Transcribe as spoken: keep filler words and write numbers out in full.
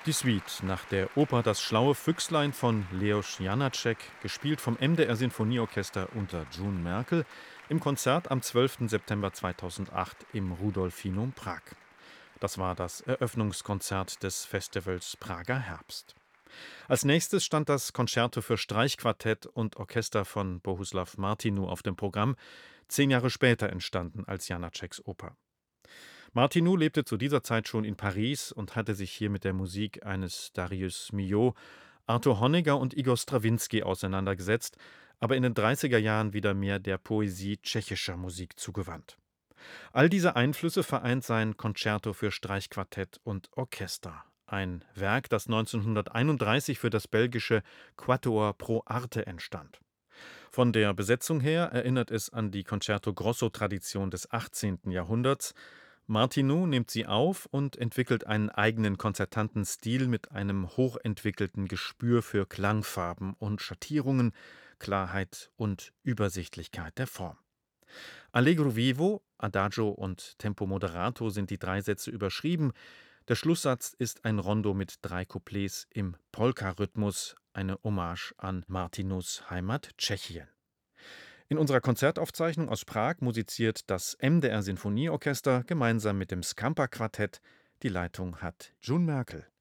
Die Suite nach der Oper Das schlaue Füchslein von Leos Janáček, gespielt vom M D R Sinfonieorchester unter June Merkel, im Konzert am zwölften September zweitausendacht im Rudolfinum Prag. Das war das Eröffnungskonzert des Festivals Prager Herbst. Als nächstes stand das Konzerto für Streichquartett und Orchester von Bohuslav Martinu auf dem Programm, zehn Jahre später entstanden als Janáčeks Oper. Martinu lebte zu dieser Zeit schon in Paris und hatte sich hier mit der Musik eines Darius Milhaud, Arthur Honegger und Igor Strawinski auseinandergesetzt, aber in den dreißiger Jahren wieder mehr der Poesie tschechischer Musik zugewandt. All diese Einflüsse vereint sein Konzerto für Streichquartett und Orchester, ein Werk, das neunzehnhunderteinunddreißig für das belgische Quatuor pro Arte entstand. Von der Besetzung her erinnert es an die Concerto-Grosso-Tradition des achtzehnten Jahrhunderts. Martinu nimmt sie auf und entwickelt einen eigenen konzertanten Stil mit einem hochentwickelten Gespür für Klangfarben und Schattierungen, Klarheit und Übersichtlichkeit der Form. Allegro vivo, Adagio und Tempo moderato sind die drei Sätze überschrieben. Der Schlusssatz ist ein Rondo mit drei Couplets im Polka-Rhythmus, eine Hommage an Martinus Heimat Tschechien. In unserer Konzertaufzeichnung aus Prag musiziert das M D R Sinfonieorchester gemeinsam mit dem Skampa Quartett. Die Leitung hat June Merkel.